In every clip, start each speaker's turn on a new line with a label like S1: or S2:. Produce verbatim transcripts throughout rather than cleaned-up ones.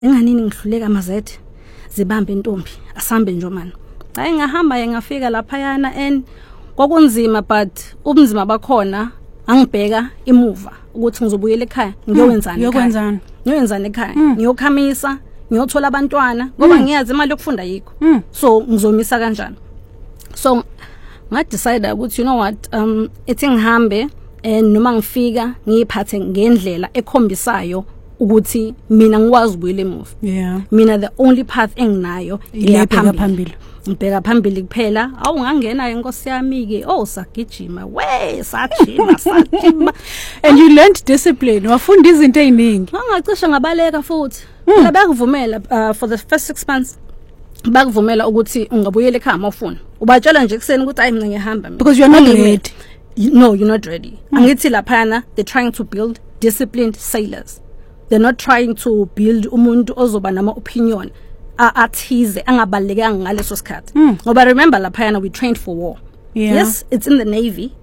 S1: Enganini ngihluleka mazethe zibambe intombi asambe nje manje. Hayi ngahamba ngafika lapha yana and kwakunzima but ubunzima bakhona angibheka imuva ukuthi ngizobuyela ekhaya ngiyowenzana
S2: ngiyokwenzana
S1: ngiyowenzana ekhaya ngiyokhamisa ngiyothola abantwana ngoba ngiyazi imali yokufunda yikho so ngizomisa kanjani. So nga decide ukuthi you know what um ethi ngihambe and noma ngifika ngiyiphathe ngendlela ekhombisayo ukuthi mina ngikwazi ukubuyela emuva.
S2: Yeah,
S1: mina the only path enginayo
S2: ilebheka phambili.
S1: Ngibheka phambili kuphela awungangena inkosi yami ke oh sagijima we sajima sajima
S2: and you learned discipline wafunda izinto eziningi
S1: angacisha ngabaleka futhi phela bayakuvumela uh, for the first six months bakuvumela ukuthi ungabuyela ekhaya mawufuna ubatshela nje ekseni ukuthi ayi mina ngiyahamba
S2: because you are not ready.
S1: No, you're not ready. Angithi laphana they're trying to build disciplined sailors. They're not trying to build umuntu ozoba nama opinion athize angabalekanga ngaleso sikhathi ngoba remember laphana we trained for war.
S2: Yeah.
S1: Yes, it's in the navy,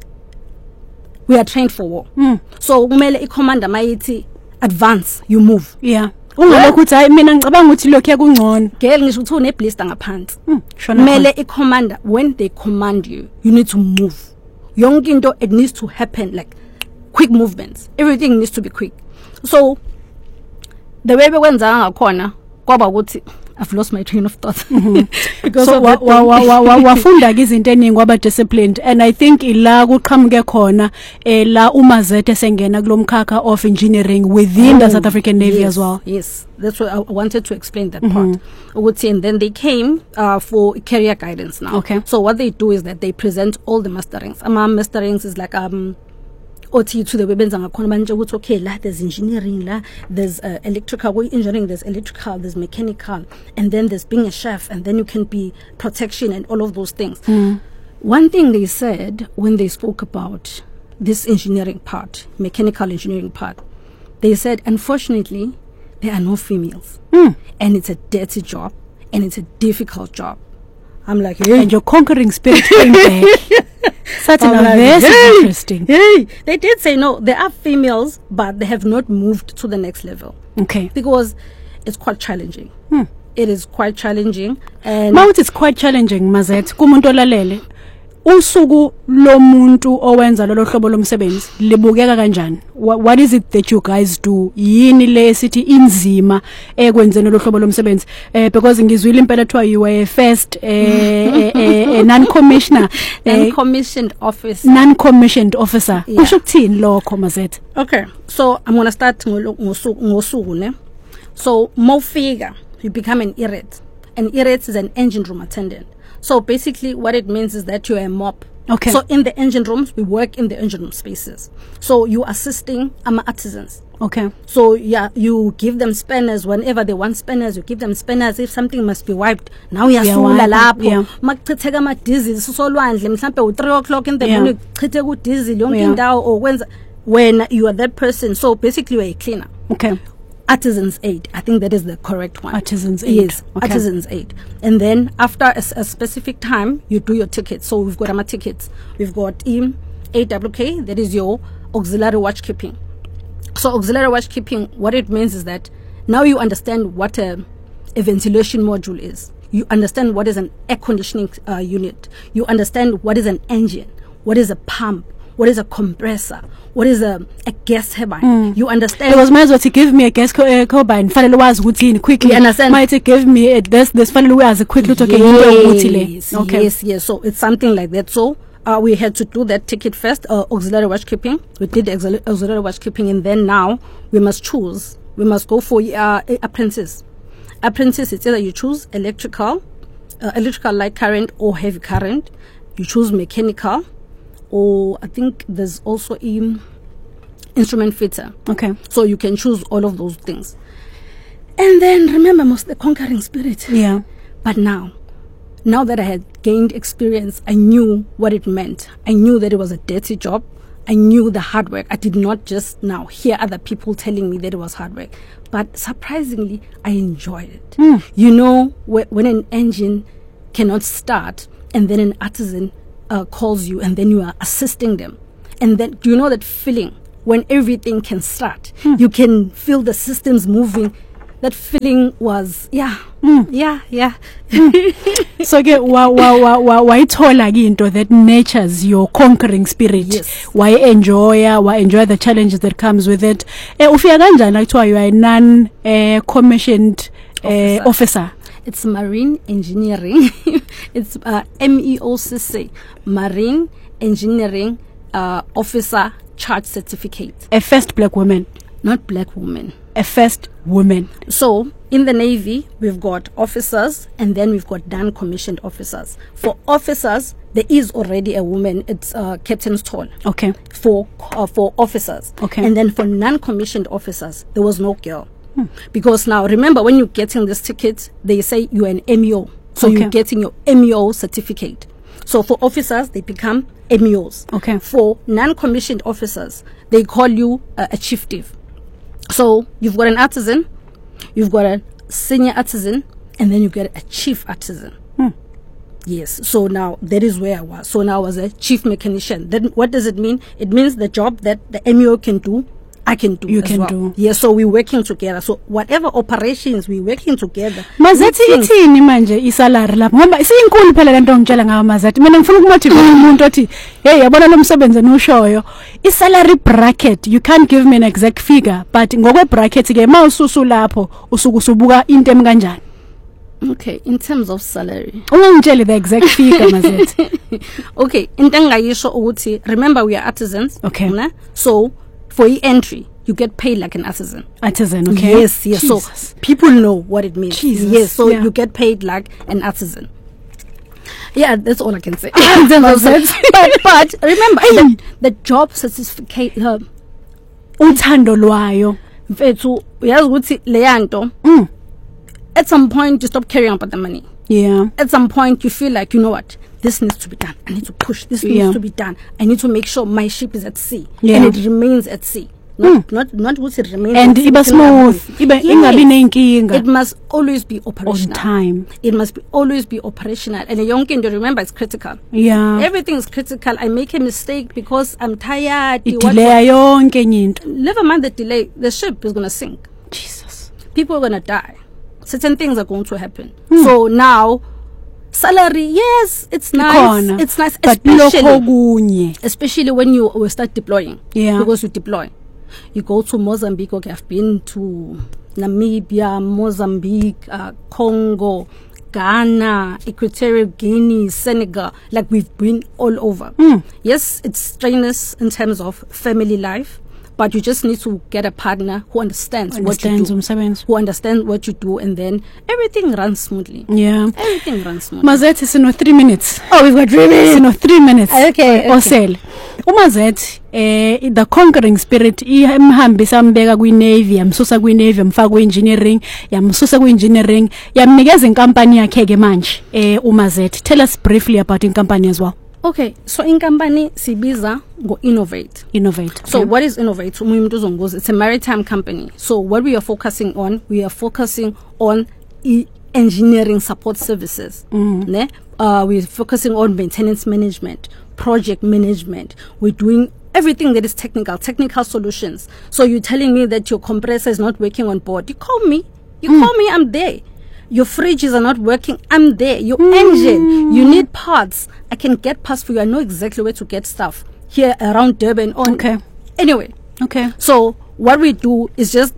S1: we are trained for war. mm. So kumele icommander mayithi advance you move.
S2: Yeah, ungalokho uthi hayi mina ngicabanga ukuthi lokho yakungcono
S1: girl ngisho ukuthi une blister ngaphansi. Kumele icommander when they command you you need to move. Yonke into it needs to happen like quick movements, everything needs to be quick. So the way bekwenza ngakhona kwaba ukuthi I've lost my train of thought. Mm-hmm. Because
S2: so wa wa wa wa wafunda ke izinto eningi waba disciplined and I think ila kuqhamuke khona eh la uMazethe sengena kulomkhakha of engineering within oh, the South African Navy
S1: yes,
S2: as well.
S1: Yes, that's what I wanted to explain that mm-hmm. part. Ukuthi and then they came uh, for career guidance now.
S2: Okay.
S1: So what they do is that they present all the masterings. Ama masterings is like um O T to the webenza ngakhona manje ukuthi okay la there's engineering la there's uh, electrical engineering there's electrical there's mechanical and then there's being a chef and then you can be protection and all of those things. Mm. One thing they said when they spoke about this engineering part, mechanical engineering part, they said unfortunately there are no females. Mm. And it's a dirty job and it's a difficult job. I'm like, hey.
S2: And your conquering spirit came back. Such an like, very hey, interesting.
S1: Hey, they did say no, there are females, but they have not moved to the next level.
S2: Okay.
S1: Because it's quite challenging. Hmm. It is quite challenging. And
S2: Mount is quite challenging, Mazethe. Kumuntu olalele. Usuku lo muntu owenza lolo hlobo lomsebenzi libukeka kanjani? What is it that you guys do? Yini le sithi inzima ekwenzeni lo hlobo lomsebenzi? Eh because ngizwile impela thiwa you were first eh eh non-commissioner
S1: non-commissioned officer.
S2: Non-commissioned officer. Kusho ukuthini lokho Mazethe?
S1: Okay. So I'm going to start ngosuku ngosuku ne. So mawufika you become an I R A T. An I R A T is an engine room attendant. So basically what it means is that you're a mop.
S2: Okay.
S1: So in the engine rooms, we work in the engine room spaces. So you assisting um, artisans.
S2: Okay.
S1: So yeah, you give them spanners whenever they want spanners, you give them spanners if something must be wiped. Now we are sula lapho. Makuchitheka ma diesel solwandle mhlambe u three o'clock in the morning chithe ku diesel yonke indawo or when when you are that person. So basically you are a cleaner.
S2: Okay.
S1: Artisan's aid. I think that is the correct one.
S2: Artisan's aid.
S1: Yes,
S2: okay.
S1: Artisan's aid. And then after a, a specific time, you do your tickets. So we've got our tickets. We've got E A W K, that is your auxiliary watch keeping. So auxiliary watch keeping, what it means is that now you understand what a, a ventilation module is. You understand what is an air conditioning uh, unit. You understand what is an engine, what is a pump, what is a compressor, what is a, a gas turbine. Mm. You understand?
S2: Because might as well to give me a gas uh, turbine. Fanele was routine quickly.
S1: You understand?
S2: Might to give me a, this this fanele was a quick look.
S1: Yes, okay. yes, yes. So it's something like that. So uh, we had to do that ticket first, uh, auxiliary watch keeping. We did the auxiliary, auxiliary watch keeping, and then now we must choose. We must go for uh, apprentice. Apprentice, it's either you choose electrical, uh, electrical light current or heavy current. You choose mechanical. Or I think there's also in instrument fitter.
S2: Okay.
S1: So you can choose all of those things. And then remember most the conquering spirit.
S2: Yeah.
S1: But now, now that I had gained experience, I knew what it meant. I knew that it was a dirty job. I knew the hard work. I did not just now hear other people telling me that it was hard work. But surprisingly, I enjoyed it. Mm. You know, wh- when an engine cannot start and then an artisan Uh, calls you and then you are assisting them, and then do you know that feeling when everything can start? Hmm. You can feel the systems moving that feeling was yeah
S2: Mm.
S1: yeah yeah
S2: So ke wa wa wa wa wayithola ke into that nurtures your conquering spirit.
S1: Yes.
S2: Why enjoy why enjoy the challenges that comes with it. Eh ufika kanjani kuthiwa you are a non eh commissioned eh
S1: Officer.
S2: officer?
S1: It's marine engineering. It's uh, M E O C C, Marine Engineering uh, Officer Charge Certificate.
S2: A first black woman,
S1: Not black woman.
S2: a first woman.
S1: So in the Navy, we've got officers and then we've got non-commissioned officers. For officers, there is already a woman. It's uh, Captain's Tall.
S2: Okay.
S1: For uh, for officers.
S2: Okay.
S1: And then for non-commissioned officers, there was no girl. Hmm. Because now, remember, when you're getting this ticket, they say you're an M E O. So
S2: Okay.
S1: you're getting your M E O certificate. So for officers, they become M E Os.
S2: Okay.
S1: For non-commissioned officers, they call you uh, a chief div. So you've got an artisan, you've got a senior artisan, and then you get a chief artisan.
S2: Hmm.
S1: Yes. So now that is where I was. So now I was a chief mechanician. Then what does it mean? It means the job that the M E O can do, I can do.
S2: You
S1: as
S2: can
S1: well.
S2: do.
S1: Yes. So we're working together. So whatever operations we're working together.
S2: Mazethi
S1: meetings-
S2: ithini manje isalary lapho ngoba isinkulu phela lento ngitshela ngayo Mazethi mina ngifuna ukumotivate umuntu othi hey yabona lo msebenzi enoshoyo isalary bracket you can't give me an exact figure but ngokwe bracket ke mawususu lapho usuku usubuka into emkanjani.
S1: Okay. In terms of salary.
S2: Ungangitshela the exact figure Mazethi.
S1: Okay. Into engayisho ukuthi remember we are artisans.
S2: Okay.
S1: Ne? So for e-entry you get paid like an artisan.
S2: Artisan, okay?
S1: Yes, yes.
S2: Jesus.
S1: So people know what it means.
S2: Jesus,
S1: Yes, so
S2: yeah.
S1: you get paid like an artisan. Yeah, that's all I can say.
S2: Mazethi.
S1: but but remember the, the job certificate uh,
S2: uthando lwayo.
S1: mfethu uyazi ukuthi leyanto
S2: Mm.
S1: at some point you stop caring about the money.
S2: Yeah.
S1: At some point you feel like, you know what, this needs to be done. I need to push. This
S2: Yeah.
S1: needs to be done. I need to make sure my ship is at sea
S2: Yeah.
S1: and it remains at sea. Not not not ukuthi it remains
S2: And
S1: at sea,
S2: iba
S1: but it remains-
S2: smooth, iba
S1: Yes.
S2: ingabi nenkinga
S1: It must always be
S2: on
S1: operational.
S2: time.
S1: It must be always be operational. And a young kid, you remember, it's critical.
S2: Yeah.
S1: Everything is critical. I make a mistake because I'm tired. What-
S2: Idelay yonke into.
S1: Never mind the delay. The ship is going to sink.
S2: Jesus.
S1: People are going to die. Certain things are going to happen.
S2: Hmm.
S1: So now, salary, yes, it's nice.
S2: Ikhona.
S1: It's nice,
S2: But lokho
S1: especially,
S2: kunye.
S1: especially when you will start deploying.
S2: Yeah.
S1: Because you deploy. You go to Mozambique. Okay, I've been to Namibia, Mozambique, uh, Congo, Ghana, Equatorial Guinea, Senegal. Like we've been all over.
S2: Mm.
S1: Yes, it's strenuous in terms of family life, but you just need to get a partner who understands,
S2: Understands
S1: what you
S2: umsebenzi.
S1: do, who understands what you do, and then everything runs smoothly.
S2: Yeah.
S1: Everything runs smoothly.
S2: Mazethi sino three minutes.
S1: Oh, we've got three minutes.
S2: Sino three minutes.
S1: Okay, okay.
S2: Osele. Umazethi eh the conquering spirit ihambisa mbeka kwi navy yamsusa kwi navy yamfaka kwi engineering yamsusa kwi engineering yamnikeza inkampani yakhe ke manje eh uMazethi. Tell us briefly about inkampani as well.
S1: Okay, so in company sibiza go innovate.
S2: Innovate.
S1: So
S2: okay.
S1: what is innovate? Umuntu uzongoza. It's a maritime company. So what we are focusing on, we are focusing on e- engineering support services.
S2: Mm.
S1: Ne? Uh, we're focusing on maintenance management, project management. We're doing everything that is technical, technical solutions. So you're telling me that your compressor is not working on board. You call me. You
S2: Mm.
S1: call me, I'm there. Your fridges are not working, I'm there. Your
S2: Mm.
S1: engine, you need parts. I can get parts for you. I know exactly where to get stuff here around Durban. On
S2: Okay.
S1: Anyway,
S2: Okay.
S1: so what we do is just,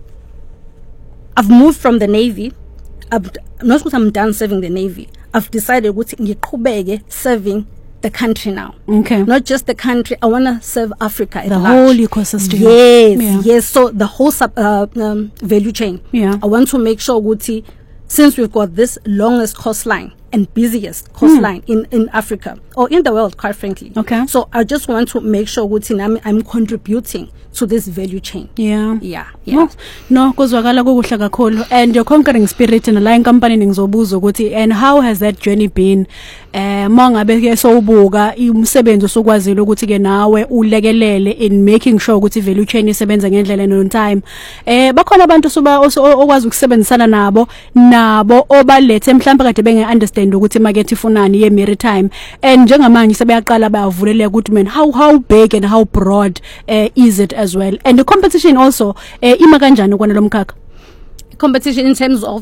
S1: I've moved from the Navy. I've, not because I'm done serving the Navy. I've decided what serving the country now.
S2: Okay.
S1: Not just the country. I want to serve Africa at
S2: The
S1: large.
S2: whole ecosystem.
S1: Yes,
S2: Yeah.
S1: yes. So the whole sub, uh, um, value chain.
S2: Yeah.
S1: I want to make sure, Guti, since we've got this longest coastline and busiest coastline in, in Africa or in the world, quite frankly.
S2: Okay.
S1: So I just want to make sure, Guti, I'm, I'm contributing to this value chain.
S2: Yeah.
S1: Yeah, yeah.
S2: No, no kuzwakala kukuhle kakhulu and your conquering spirit in a line company ningizobuza ukuthi and how has that journey been eh mangabe ke sowubuka umsebenzi osokwazile ukuthi ke nawe ulekelele in making sure ukuthi value chain isebenza ngendlela and on time eh bakhona abantu soba okwazi ukusebenzisana nabo nabo obalethe mhlawumbe kade benge understand ukuthi market ifunani ye maritime and njengamanje sebeyaqala bayavuleleka ukuthi man how how big and how broad uh, is it as well and the competition also uh, ima kanjani kwana lo mkhakha.
S1: competition in terms of